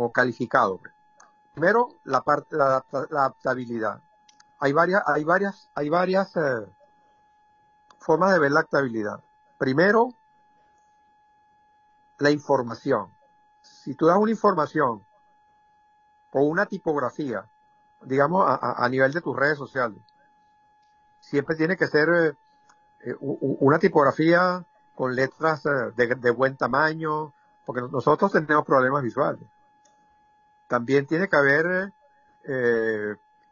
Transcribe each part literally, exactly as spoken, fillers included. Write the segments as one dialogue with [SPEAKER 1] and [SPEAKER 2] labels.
[SPEAKER 1] o calificado. Primero, la parte, la, la adaptabilidad. Hay varias, hay varias, hay varias eh, formas de ver la adaptabilidad. Primero, la información. Si tú das una información o una tipografía, digamos, a, a, a nivel de tus redes sociales, siempre tiene que ser eh, una tipografía con letras eh, de, de buen tamaño, porque nosotros tenemos problemas visuales. También tiene que haber eh,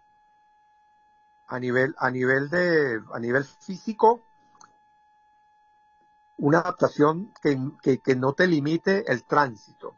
[SPEAKER 1] a nivel a nivel de a nivel físico una adaptación que, que, que no te limite el tránsito.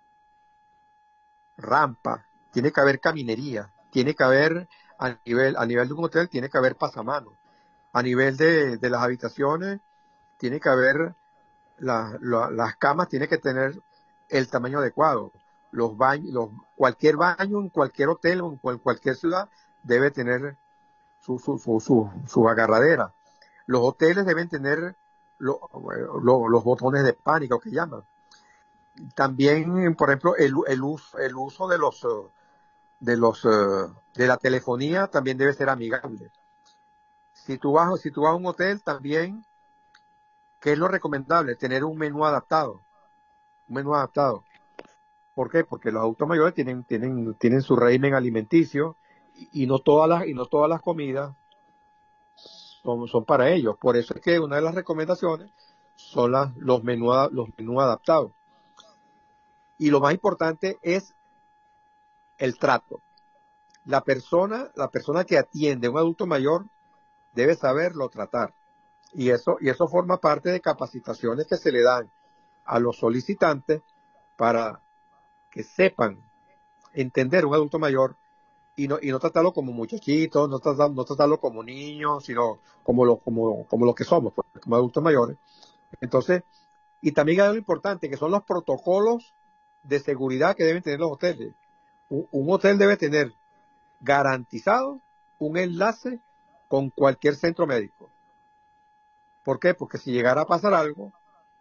[SPEAKER 1] Rampa, tiene que haber caminería, tiene que haber a nivel a nivel de un hotel tiene que haber pasamanos. A nivel de, de las habitaciones tiene que haber la, la, las camas, tiene que tener el tamaño adecuado. Los baños, los, cualquier baño en cualquier hotel o en cual, cualquier ciudad debe tener su, su, su, su, su agarradera. Los hoteles deben tener lo, lo, los botones de pánico que llaman. También, por ejemplo, el, el, uso, el uso de los de los de la telefonía también debe ser amigable. Si tú vas, si tú vas a un hotel también, ¿qué es lo recomendable? Tener un menú adaptado. Un menú adaptado. ¿Por qué? Porque los adultos mayores tienen, tienen, tienen su régimen alimenticio y, y no todas las, y no todas las comidas son, son para ellos. Por eso es que una de las recomendaciones son las, los menús, los menús adaptados. Y lo más importante es el trato. La persona, la persona que atiende a un adulto mayor debe saberlo tratar. Y eso, y eso forma parte de capacitaciones que se le dan a los solicitantes para que sepan entender un adulto mayor y no, y no tratarlo como muchachitos, no tratarlo, no tratarlo como niños, sino como lo, como, como lo que somos, pues, como adultos mayores. Entonces, y también hay algo importante, que son los protocolos de seguridad que deben tener los hoteles. Un, un hotel debe tener garantizado un enlace con cualquier centro médico. ¿Por qué? Porque si llegara a pasar algo,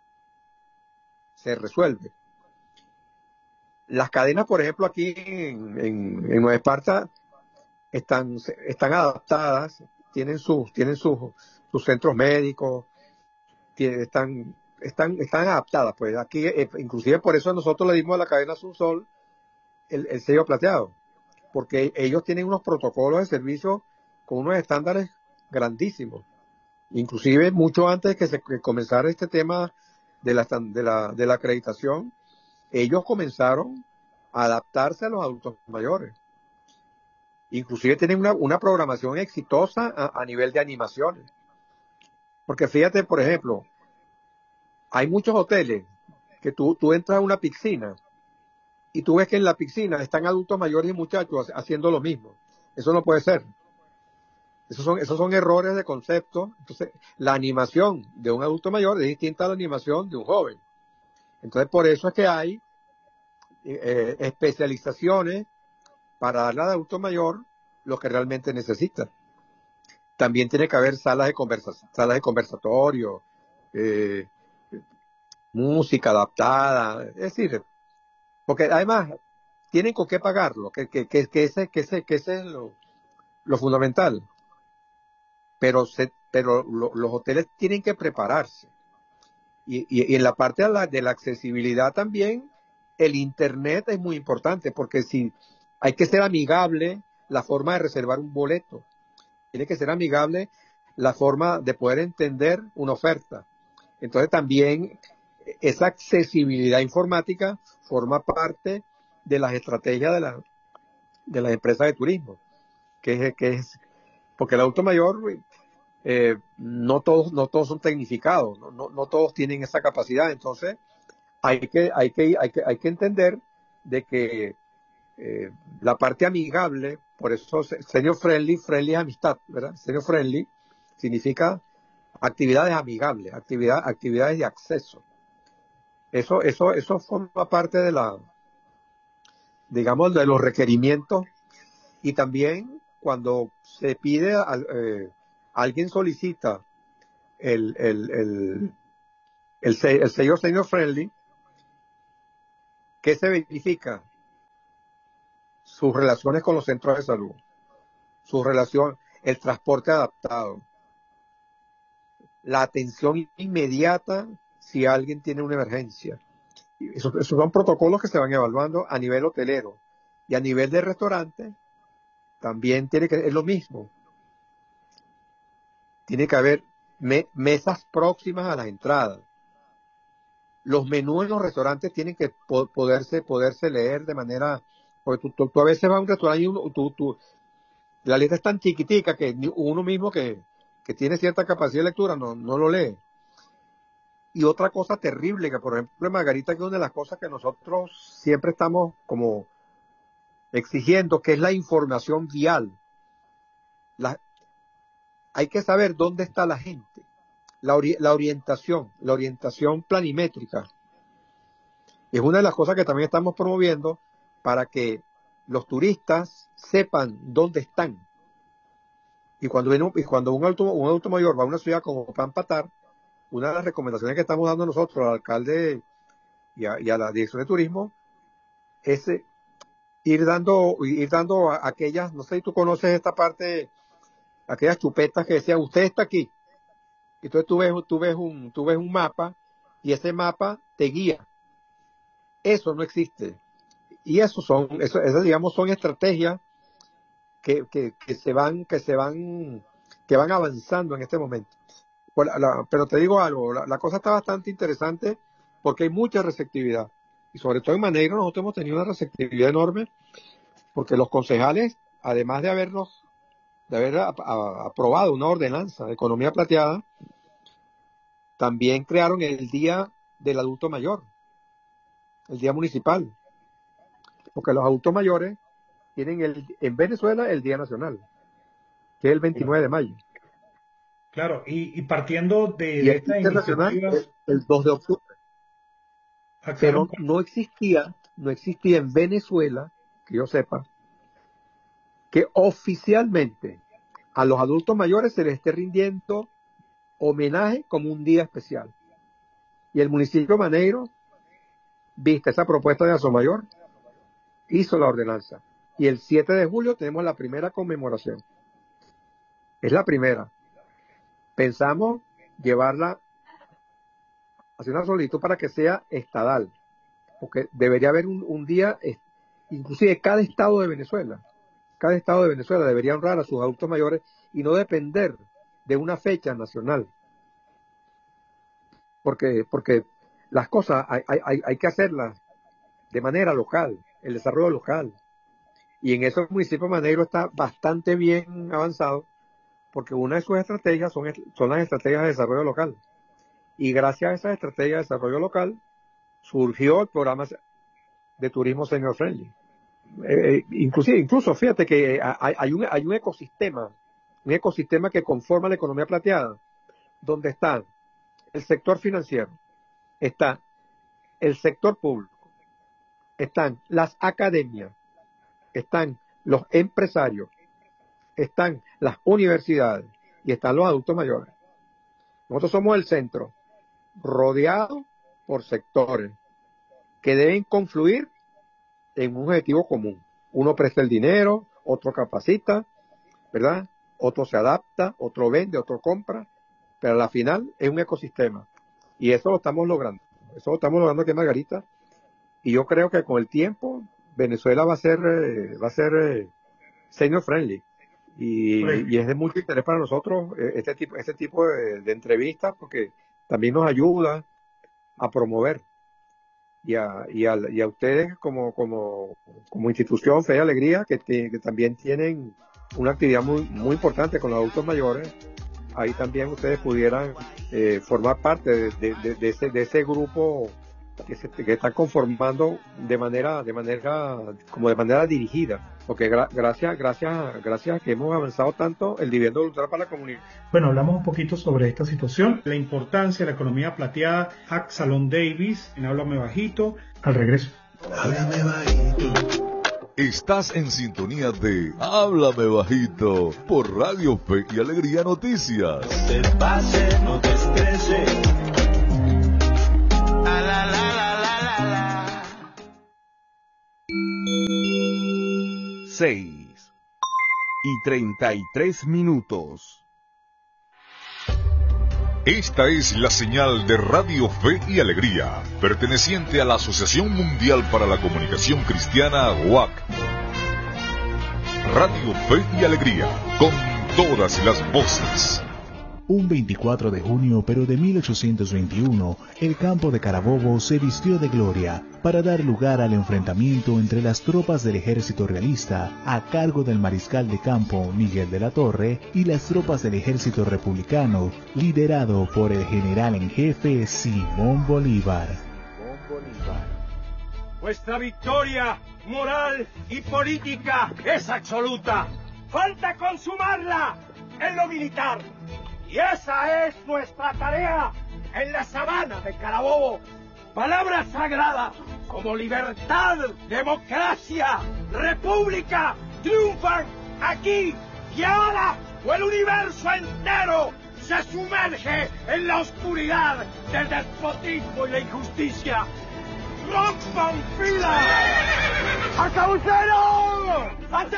[SPEAKER 1] se resuelve. Las cadenas, por ejemplo, aquí en, en, en Nueva Esparta están, están adaptadas, tienen sus, tienen sus, sus centros médicos, tienen, están, están, están adaptadas. Pues aquí, eh, inclusive por eso nosotros le dimos a la cadena Sunsol el, el sello plateado, porque ellos tienen unos protocolos de servicio con unos estándares grandísimos. Inclusive mucho antes que se que comenzara este tema de la, de la, de la acreditación, ellos comenzaron a adaptarse a los adultos mayores. Inclusive tienen una, una programación exitosa a, a nivel de animaciones. Porque fíjate, por ejemplo, hay muchos hoteles que tú, tú entras a una piscina y tú ves que en la piscina están adultos mayores y muchachos haciendo lo mismo. Eso no puede ser. Esos son, esos son errores de concepto. Entonces, la animación de un adulto mayor es distinta a la animación de un joven. Entonces, por eso es que hay eh, especializaciones para darle al adulto mayor lo que realmente necesita. También tiene que haber salas de conversa, salas de conversatorio, eh, música adaptada, es decir, porque además tienen con qué pagarlo, que, que, que, que ese, que ese, que ese es lo, lo fundamental. Pero, se, pero lo, los hoteles tienen que prepararse. Y, y, y en la parte de la, de la accesibilidad también, el Internet es muy importante, porque si hay que ser amigable la forma de reservar un boleto, tiene que ser amigable la forma de poder entender una oferta. Entonces también esa accesibilidad informática forma parte de las estrategias de, la, de las empresas de turismo, que es, que es porque el adulto mayor eh, no todos no todos son tecnificados, no, no, no todos tienen esa capacidad. Entonces hay que hay que hay que hay que entender de que eh, la parte amigable, por eso senior friendly, friendly es amistad, ¿verdad? Senior friendly significa actividades amigables, actividad, actividades de acceso. Eso, eso, eso forma parte de la, digamos, de los requerimientos. Y también cuando se pide, a, eh, alguien solicita el, el, el, el, el sello senior friendly, ¿qué se verifica? sus relaciones con los centros de salud, su relación, el transporte adaptado, la atención inmediata si alguien tiene una emergencia. Esos, esos son protocolos que se van evaluando a nivel hotelero y a nivel de restaurante también tiene que es lo mismo. Tiene que haber me, mesas próximas a las entradas. Los menús en los restaurantes tienen que po poderse poderse leer de manera, porque tú, tú, tú a veces vas a un restaurante y uno, tú, tú, la letra es tan chiquitica que uno mismo que, que tiene cierta capacidad de lectura no, no lo lee. Y otra cosa terrible, que por ejemplo en Margarita, que es una de las cosas que nosotros siempre estamos como exigiendo, que es la información vial. La, hay que saber dónde está la gente, la, ori la orientación, la orientación planimétrica. Es una de las cosas que también estamos promoviendo para que los turistas sepan dónde están. Y cuando, viene, y cuando un, adulto, un adulto mayor va a una ciudad como Pampatar, una de las recomendaciones que estamos dando nosotros al alcalde y a, y a la dirección de turismo es eh, ir dando ir dando a aquellas, no sé si tú conoces esta parte, aquellas chupetas que decían, usted está aquí. Entonces tú ves, tú ves un, tú ves un mapa y ese mapa te guía. Eso no existe. Y eso son, eso, esas digamos son estrategias que, que, que se van, que se van, que van avanzando en este momento. Bueno, la, pero te digo algo, la, la cosa está bastante interesante porque hay mucha receptividad. Y sobre todo en Maneiro nosotros hemos tenido una receptividad enorme porque los concejales, además de habernos, de haber a, a, aprobado una ordenanza de economía plateada, también crearon el Día del Adulto Mayor, el Día Municipal. Porque los adultos mayores tienen el, en Venezuela el Día Nacional, que es el veintinueve de mayo.
[SPEAKER 2] Claro, y, y partiendo de,
[SPEAKER 1] y
[SPEAKER 2] de
[SPEAKER 1] el
[SPEAKER 2] esta
[SPEAKER 1] internacional
[SPEAKER 2] iniciativa...
[SPEAKER 1] es el dos de octubre.
[SPEAKER 2] Ah, claro.
[SPEAKER 1] Pero no existía, no existía en Venezuela, que yo sepa, que oficialmente a los adultos mayores se les esté rindiendo homenaje como un día especial. Y el municipio de Maneiro, vista esa propuesta de Asomayor, hizo la ordenanza. Y el siete de julio tenemos la primera conmemoración. Es la primera. Pensamos llevarla, hacer una solicitud para que sea estadal, porque debería haber un, un día, inclusive cada estado de Venezuela, cada estado de Venezuela debería honrar a sus adultos mayores y no depender de una fecha nacional. Porque, porque las cosas hay, hay, hay que hacerlas de manera local, el desarrollo local. Y en eso el municipio de Maneiro está bastante bien avanzado, porque una de sus estrategias son, son las estrategias de desarrollo local. Y gracias a esas estrategias de desarrollo local, surgió el programa de turismo senior friendly. Eh, inclusive, incluso fíjate que hay, hay, un, hay un ecosistema, un ecosistema que conforma la economía plateada, donde está el sector financiero, está el sector público, están las academias, están los empresarios, están las universidades y están los adultos mayores. Nosotros somos el centro, rodeado por sectores que deben confluir en un objetivo común. Uno presta el dinero, otro capacita, ¿verdad? Otro se adapta, otro vende, otro compra, pero a la final es un ecosistema. Y eso lo estamos logrando. Eso lo estamos logrando aquí en Margarita. Y yo creo que con el tiempo Venezuela va a ser, eh, va a ser eh, senior friendly. Y, y es de mucho interés para nosotros eh, este tipo, este tipo de, de entrevistas porque también nos ayuda a promover. Y a, y a, y a ustedes como, como, como institución Fe y Alegría, que, te, que también tienen una actividad muy, muy importante con los adultos mayores, ahí también ustedes pudieran eh, formar parte de, de, de, de, ese, de ese grupo que se que están conformando de manera, de manera, como de manera dirigida, porque gra, gracias, gracias, gracias a que hemos avanzado tanto el dividendo voluntario para la comunidad.
[SPEAKER 2] Bueno, hablamos un poquito sobre esta situación, la importancia de la economía plateada, Absalom Davis, en Háblame Bajito, al regreso.
[SPEAKER 3] Háblame bajito. Estás en sintonía de Háblame Bajito por Radio Fe y Alegría Noticias.
[SPEAKER 4] No te pase, no te estreses. La, la, la, la, la, la.
[SPEAKER 5] seis y treinta y tres minutos.
[SPEAKER 3] Esta es la señal de Radio Fe y Alegría, perteneciente a la Asociación Mundial para la Comunicación Cristiana, U A C. Radio Fe y Alegría, con todas las voces.
[SPEAKER 6] Un veinticuatro de junio, pero de mil ochocientos veintiuno, el campo de Carabobo se vistió de gloria para dar lugar al enfrentamiento entre las tropas del ejército realista a cargo del mariscal de campo Miguel de la Torre y las tropas del ejército republicano liderado por el general en jefe Simón Bolívar.
[SPEAKER 7] Nuestra victoria moral y política es absoluta. Falta consumarla en lo militar. Y esa es nuestra tarea en la sabana de Carabobo. Palabras sagradas como libertad, democracia, república, triunfan aquí y ahora, o el universo entero se sumerge en la oscuridad del despotismo y la injusticia. ¡Rompan filas! ¡A cabucero!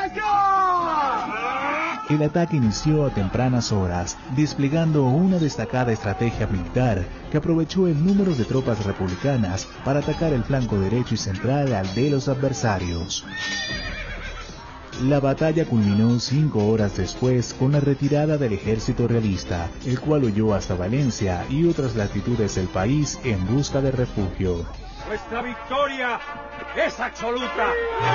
[SPEAKER 7] ¡Atacar!
[SPEAKER 6] El ataque inició a tempranas horas, desplegando una destacada estrategia militar que aprovechó el número de tropas republicanas para atacar el flanco derecho y central al de los adversarios. La batalla culminó cinco horas después con la retirada del ejército realista, el cual huyó hasta Valencia y otras latitudes del país en busca de refugio.
[SPEAKER 7] Nuestra victoria es absoluta.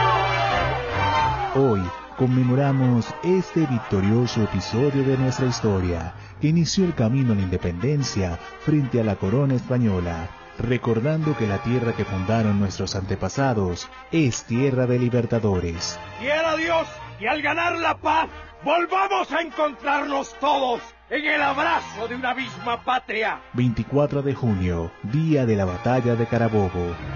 [SPEAKER 6] Hoy conmemoramos este victorioso episodio de nuestra historia, que inició el camino a la independencia frente a la corona española, recordando que la tierra que fundaron nuestros antepasados es tierra de libertadores.
[SPEAKER 7] Quiera Dios que al ganar la paz volvamos a encontrarnos todos en el abrazo de una misma patria.
[SPEAKER 6] veinticuatro de junio, día de la batalla de Carabobo.